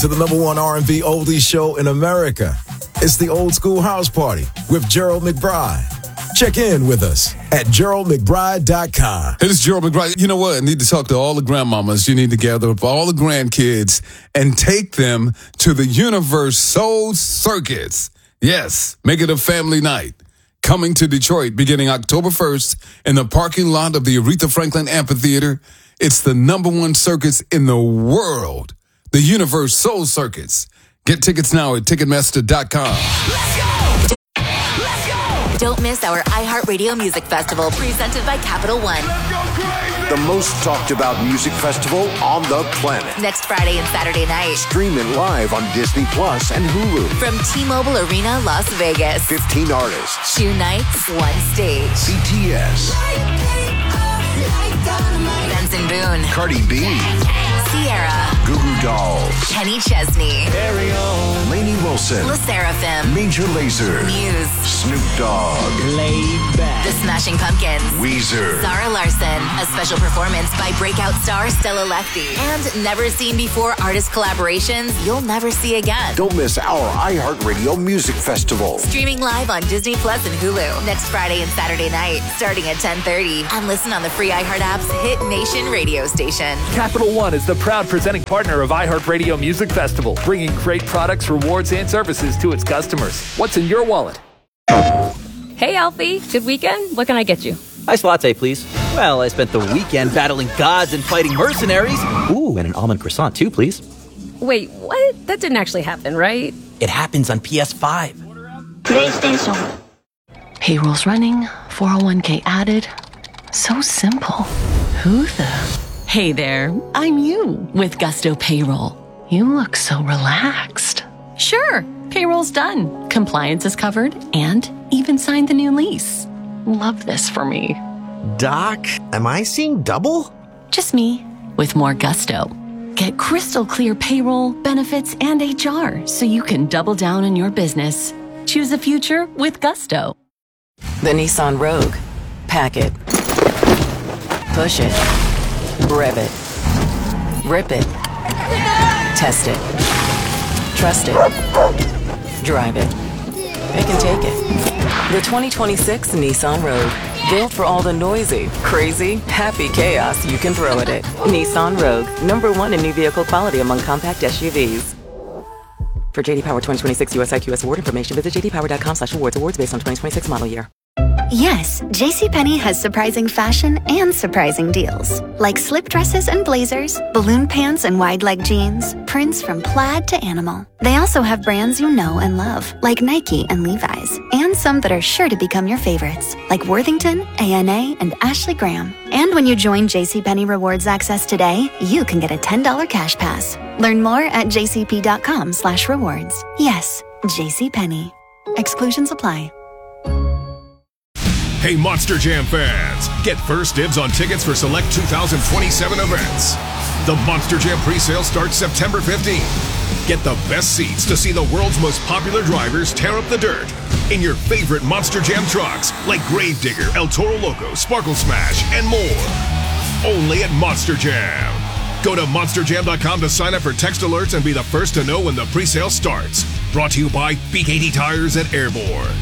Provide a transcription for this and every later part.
to the #1 R&B oldies show in America. It's the Old School House Party with Gerald McBride. Check in with us at GeraldMcBride.com. Hey, this is Gerald McBride. You know what? I need to talk to all the grandmamas. You need to gather up all the grandkids and take them to the Universe Soul Circus. Yes, make it a family night. Coming to Detroit beginning October 1st in the parking lot of the Aretha Franklin Amphitheater. It's the #1 circus in the world, the Universe Soul Circus. Get tickets now at Ticketmaster.com. Let's go! Let's go! Don't miss our iHeartRadio Music Festival presented by Capital One. The most talked about music festival on the planet. Next Friday and Saturday night. Stream it live on Disney Plus and Hulu. From T-Mobile Arena, Las Vegas. 15 artists. 2 nights, 1 stage. BTS. Benson Boone. Cardi B. Sierra. Goo Goo Dolls. Kenny Chesney. Carry On. Lainey Wilson. La Seraphim. Major Lazer. Muse. Snoop Dogg. Laid Back. The Smashing Pumpkins. Weezer. Zara Larson. A special performance by breakout star Stella Lefty. And never seen before artist collaborations you'll never see again. Don't miss our iHeartRadio Music Festival. Streaming live on Disney Plus and Hulu. Next Friday and Saturday night, starting at 10:30. And listen on the free iHeart app's Hit Nation radio station. Capital One is the proud presenting partner of iHeartRadio Music Festival, bringing great products, rewards, and services to its customers. What's in your wallet? Hey, Alfie. Good weekend? What can I get you? Iced latte, please. Well, I spent the weekend battling gods and fighting mercenaries. Ooh, and an almond croissant, too, please. Wait, what? That didn't actually happen, right? It happens on PS5. PlayStation. Payroll's running, 401k added. So simple. Who the? Hey there, I'm you with Gusto Payroll. You look so relaxed. Sure, payroll's done. Compliance is covered and even signed the new lease. Love this for me. Doc, am I seeing double? Just me with more gusto. Get crystal clear payroll, benefits, and HR so you can double down on your business. Choose the future with Gusto. The Nissan Rogue. Pack it. Push it. Rev it. Rip it. Test it. Trust it. Drive it. It can take it. The 2026 Nissan Rogue. Built for all the noisy, crazy, happy chaos you can throw at it. Nissan Rogue. #1 in new vehicle quality among compact SUVs. For JD Power 2026 US IQS award information, visit jdpower.com/awards. Awards based on 2026 model year. Yes, JCPenney has surprising fashion and surprising deals. Like slip dresses and blazers, balloon pants and wide leg jeans, prints from plaid to animal. They also have brands you know and love, like Nike and Levi's, and some that are sure to become your favorites, like Worthington, ANA, and Ashley Graham. And when you join JCPenney Rewards Access today, you can get a $10 cash pass. Learn more at jcp.com/rewards. Yes, JCPenney. Exclusions apply. Hey, Monster Jam fans, get first dibs on tickets for select 2027 events. The Monster Jam presale starts September 15th. Get the best seats to see the world's most popular drivers tear up the dirt in your favorite Monster Jam trucks like Gravedigger, El Toro Loco, Sparkle Smash, and more. Only at Monster Jam. Go to monsterjam.com to sign up for text alerts and be the first to know when the presale starts. Brought to you by BKT Tires at Airborne.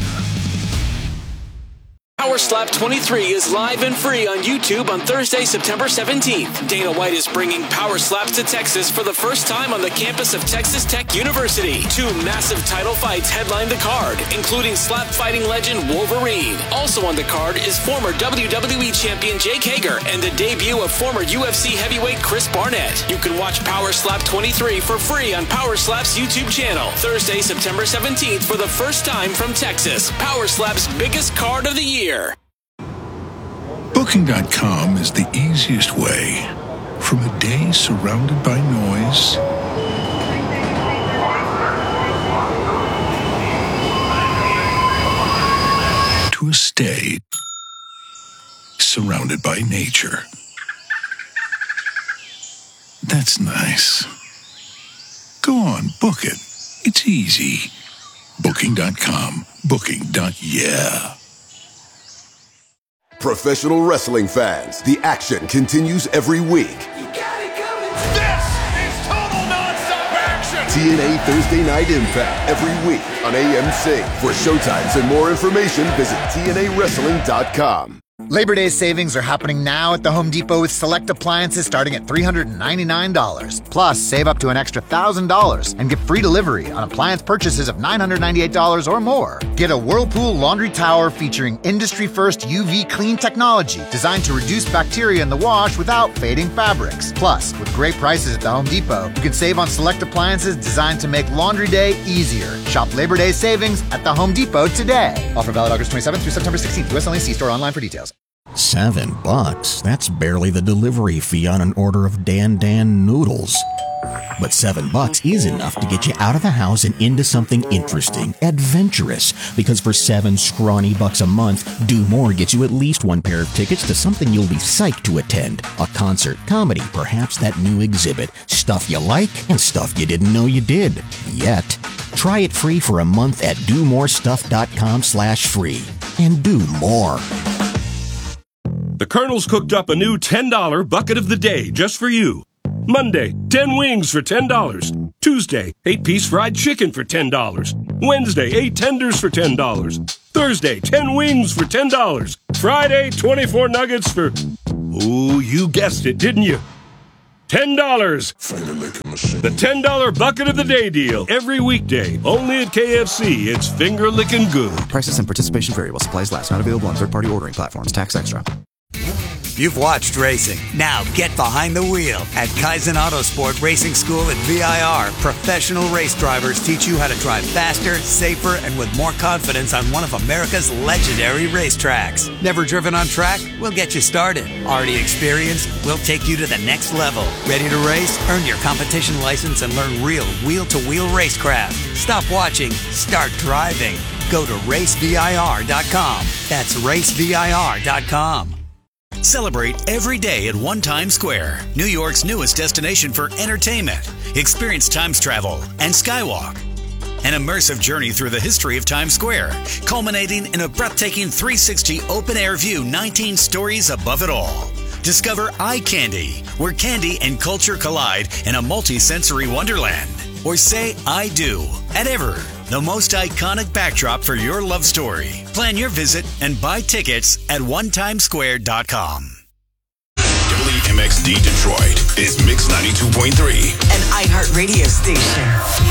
Power Slap 23 is live and free on YouTube on Thursday, September 17th. Dana White is bringing Power Slaps to Texas for the first time on the campus of Texas Tech University. 2 massive title fights headline the card, including slap fighting legend Wolverine. Also on the card is former WWE champion Jake Hager and the debut of former UFC heavyweight Chris Barnett. You can watch Power Slap 23 for free on Power Slap's YouTube channel. Thursday, September 17th for the first time from Texas. Power Slap's biggest card of the year. Booking.com is the easiest way from a day surrounded by noise to a stay surrounded by nature. That's nice. Go on, book it. It's easy. Booking.com. Booking.yeah. Professional wrestling fans, the action continues every week. This is total non-stop action. TNA Thursday Night Impact every week on AMC. For showtimes and more information, visit TNAWrestling.com. Labor Day savings are happening now at the Home Depot with select appliances starting at $399. Plus, save up to an extra $1,000 and get free delivery on appliance purchases of $998 or more. Get a Whirlpool laundry tower featuring industry-first UV clean technology designed to reduce bacteria in the wash without fading fabrics. Plus, with great prices at the Home Depot, you can save on select appliances designed to make laundry day easier. Shop Labor Day savings at the Home Depot today. Offer valid August 27th through September 16th. US only. See store online for details. $7? That's barely the delivery fee on an order of Dan noodles. But $7 is enough to get you out of the house and into something interesting, adventurous. Because for $7 scrawny bucks a month, Do More gets you at least one pair of tickets to something you'll be psyched to attend. A concert, comedy, perhaps that new exhibit. Stuff you like and stuff you didn't know you did. Yet. Try it free for a month at domorestuff.com/free. And do more. The Colonel's cooked up a new $10 bucket of the day just for you. Monday, 10 wings for $10. Tuesday, 8-piece fried chicken for $10. Wednesday, 8 tenders for $10. Thursday, 10 wings for $10. Friday, 24 nuggets for... Ooh, you guessed it, didn't you? $10. The $10 bucket of the day deal. Every weekday. Only at KFC. It's finger licking good. Prices and participation vary while supplies last. Not available on third-party ordering platforms. Tax extra. You've watched racing. Now get behind the wheel at Kaizen Autosport Racing School at VIR. Professional race drivers teach you how to drive faster, safer, and with more confidence on one of America's legendary racetracks. Never driven on track? We'll get you started. Already experienced? We'll take you to the next level. Ready to race? Earn your competition license and learn real wheel-to-wheel racecraft. Stop watching. Start driving. Go to racevir.com. That's racevir.com. Celebrate every day at One Times Square, New York's newest destination for entertainment. Experience Times travel and Skywalk. An immersive journey through the history of Times Square, culminating in a breathtaking 360 open-air view 19 stories above it all. Discover Eye Candy, where candy and culture collide in a multi-sensory wonderland. Or say I do at Ever, the most iconic backdrop for your love story. Plan your visit and buy tickets at onetimesquare.com. WMXD Detroit is Mix 92.3. An iHeart radio station.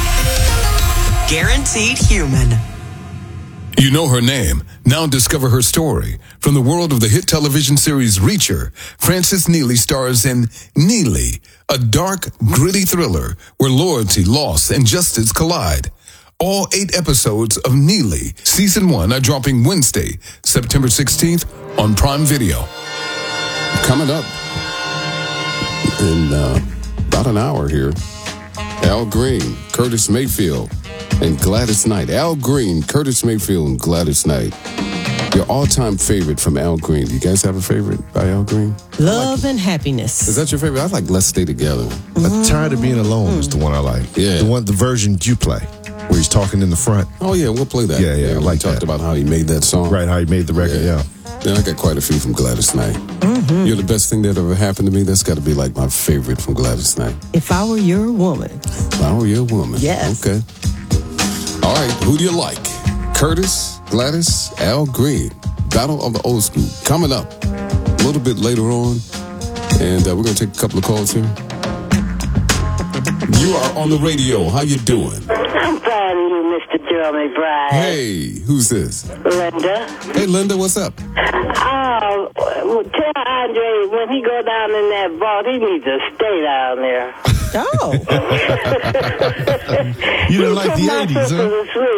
Guaranteed human. You know her name. Now discover her story. From the world of the hit television series Reacher, Frances Neely stars in Neely, a dark, gritty thriller where loyalty, loss, and justice collide. All 8 episodes of Neely, Season 1, are dropping Wednesday, September 16th on Prime Video. Coming up in about an hour here, Al Green, Curtis Mayfield, and Gladys Knight. Al Green, Curtis Mayfield, and Gladys Knight. Your all-time favorite from Al Green. Do you guys have a favorite by Al Green? Love and Happiness. Is that your favorite? I like Let's Stay Together. Tired of Being Alone is the one I like. Yeah. The version you play, where he's talking in the front. Oh, yeah, we'll play that. Yeah, I like that. Talked about how he made that song. Right, how he made the record, yeah. Then I got quite a few from Gladys Knight. Mm-hmm. You're the best thing that ever happened to me. That's got to be like my favorite from Gladys Knight. If I Were Your Woman. If I Were Your Woman. Yes. Okay. All right, who do you like? Curtis, Gladys, Al Green. Battle of the Old School. Coming up a little bit later on. And we're going to take a couple of calls here. You are on the radio. How you doing? I'm proud of you, Mr. Gerald McBride. Hey, who's this? Linda. Hey, Linda, what's up? Oh, well, tell Andre when he go down in that vault, he needs to stay down there. Oh. You didn't like the 80s, huh?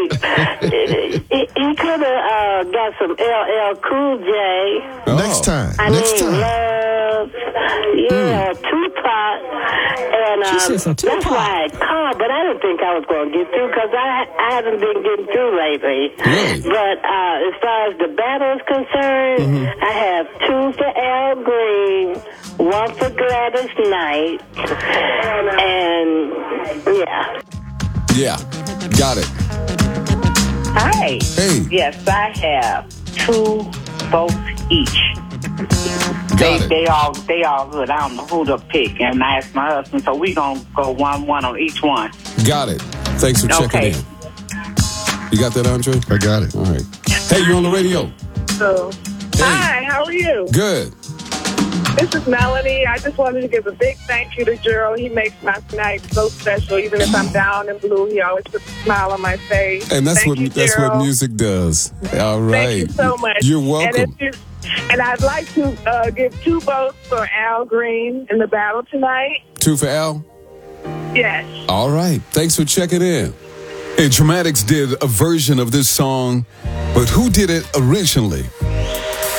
He could have got some LL Cool J. Oh. Next time. Love, Tupac. And that's why I called, but I didn't think I was going to get through because I haven't been getting through lately. Really? But as far as the battle is concerned, I have 2 for Al Green, 1 for Gladys Knight, and yeah, got it. Hi. Hey. Yes, I have 2 votes each. They all good. I don't know who to pick, and I asked my husband, so we gonna go 1-1 on each one. Got it. Thanks for checking in. You got that, Andre? I got it. All right. Hey, you're on the radio. Hi, how are you? Good. This is Melanie. I just wanted to give a big thank you to Gerald. He makes my night so special. Even if I'm down and blue, he always puts a smile on my face. And that's Thank you, what Gerald. music does. All right. Thank you so much. You're welcome. And I'd like to give 2 votes for Al Green in the battle tonight. 2 for Al? Yes. All right. Thanks for checking in. Hey, Dramatics did a version of this song, but who did it originally?